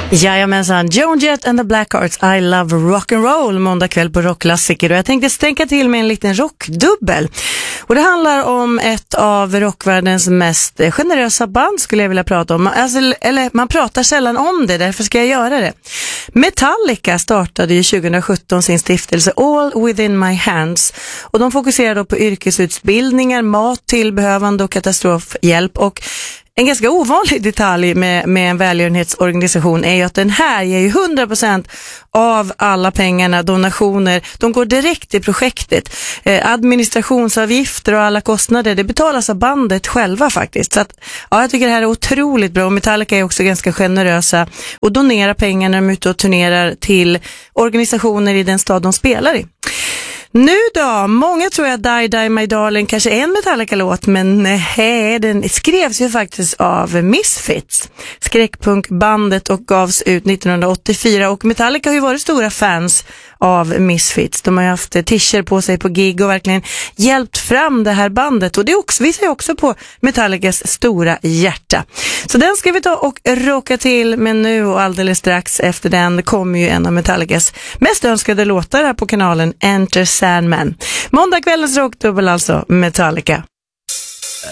Jajamensan, Joan Jett and the Blackhearts, I love rock and roll, måndag kväll på Rockklassiker. Och jag tänkte stänka till med en liten rockdubbel. Och det handlar om ett av rockvärldens mest generösa band, skulle jag vilja prata om. Eller man pratar sällan om det, därför ska jag göra det. Metallica startade ju 2017 sin stiftelse All Within My Hands. Och de fokuserar då på yrkesutbildningar, mat, tillbehövande och katastrofhjälp. Och en ganska ovanlig detalj med en välgörenhetsorganisation är ju att den här ger ju 100% av alla pengarna, donationer, de går direkt till projektet. Administrationsavgifter och alla kostnader, det betalas av bandet själva faktiskt. Så att, ja, jag tycker det här är otroligt bra. Och Metallica är också ganska generösa och donerar pengar när de är ute och turnerar till organisationer i den stad de spelar i. Nu då, många tror jag Die Die My Darling kanske är en Metallica-låt, men nej, den skrevs ju faktiskt av Misfits, skräckpunkbandet, och gavs ut 1984, och Metallica har ju varit stora fans av Misfits. De har ju haft t-shirt på sig på gig och verkligen hjälpt fram det här bandet, och det visar ju också på Metallicas stora hjärta. Så den ska vi ta och rocka till, men nu och alldeles strax efter den kommer ju en av Metallicas mest önskade låtar här på kanalen, Enter Sandman. Måndagkvällens rockdubbel alltså, Metallica.